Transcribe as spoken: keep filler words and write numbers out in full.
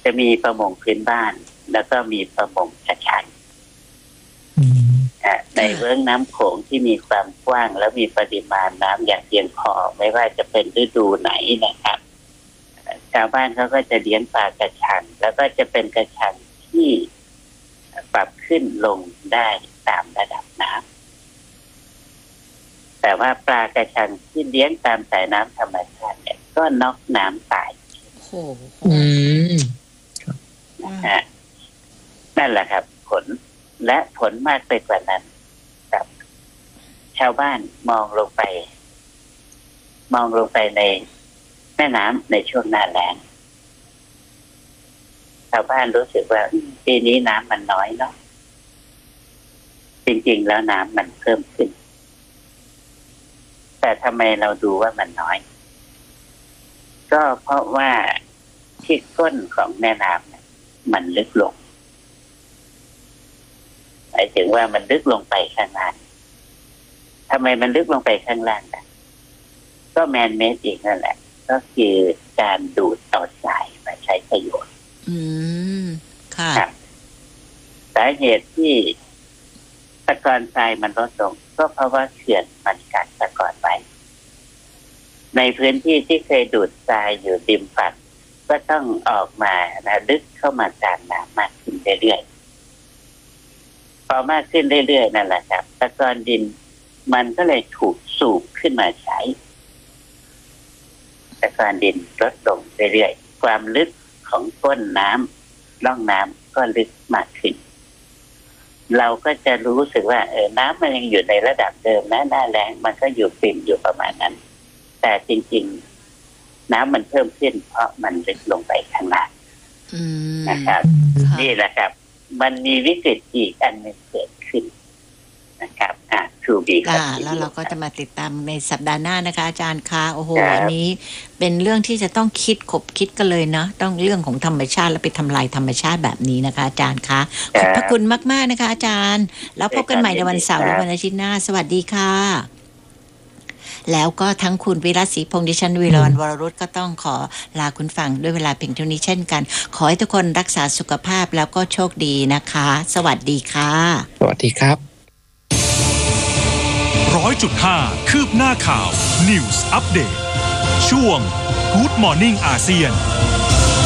จะมีประมงพื้นบ้านแล้วก็มีประมงกระชังในเวิ้งน้ำโขงที่มีความกว้างแล้วมีปริมาณน้ำอย่างเพียงพอไม่ว่าจะเป็นฤดูไหนนะครับชาวบ้านเขาก็จะเลี้ยงปลากระชังแล้วก็จะเป็นกระชังที่ปรับขึ้นลงได้ตามระดับน้ำแต่ว่าปลากระชังที่เลี้ยงตามสายน้ำธรรมชาติเนี่ยก็น็อกน้ำตายโอ้โหนะฮะนั่นแหละครับผลและผลมากไปกว่านั้นครับชาวบ้านมองลงไปมองลงไปในแม่น้ำในช่วงหน้าแล้งชาวบ้านรู้สึกว่าปีนี้น้ำมันน้อยเนาะจริงๆแล้วน้ำมันเพิ่มขึ้นแต่ทำไมเราดูว่ามันน้อยก็เพราะว่าที่ก้นของแม่น้ำมันลึกลงหมายถึงว่ามันลึกลงไปข้างล่างทำไมมันลึกลงไปข้างล่างนะก็แมนเมดอีกนั่นแหละก็คือการดูดเอาทรายมาใช้ประโยชน์อืมค่ะสาเหตุที่ตะกอนทรายมันลดลงก็เพราะว่าเขื่อนมันกัดตะกอนไว้ในพื้นที่ที่เคยดูดทรายอยู่ริมฝั่งก็ต้องออกมานะลึกเข้ามากลางน้ำมากขึ้นเรื่อยๆพอมากขึ้นเรื่อยๆนั่นแหละครับตะกอนดินมันก็เลยถูกสูบขึ้นมาใช้ตะกอนดินลดลงเรื่อยๆความลึกของก้นน้ำร่องน้ำก็ลึกมากขึ้นเราก็จะรู้สึกว่าเออน้ำมันยังอยู่ในระดับเดิมนะหน้าแล้งมันก็อยู่ปิ่มอยู่ประมาณนั้นแต่จริงๆน้ำมันเพิ่มขึ้นเพราะมันลึกลงไปข้างล่างนะครับนี่แหละครับมันมีวิกฤตอีกอันหนึ่งเกิดขึ้นนะครับอ่ะทูบีค่ะแล้วเราก็จะมาติดตามในสัปดาห์หน้านะคะอาจารย์คะโอ้โหอันนี้เป็นเรื่องที่จะต้องคิดขบคิดกันเลยนะต้องเรื่องของธรรมชาติและไปทำลายธรรมชาติแบบนี้นะคะอาจารย์คะขอบพระคุณมากๆนะคะอาจารย์แล้วพบกันใหม่ในวันเสาร์และวันอาทิตย์หน้าสวัสดีค่ะแล้วก็ทั้งคุณวิรัตศรีพงษ์ดิฉันวิรวรรณวรรุตก็ต้องขอลาคุณฟังด้วยเวลาเพียงเท่านี้เช่นกันขอให้ทุกคนรักษาสุขภาพแล้วก็โชคดีนะคะสวัสดีค่ะสวัสดีครับร้อยจุดห้าคืบหน้าข่าว News Update ช่วง Good Morning อาเซียน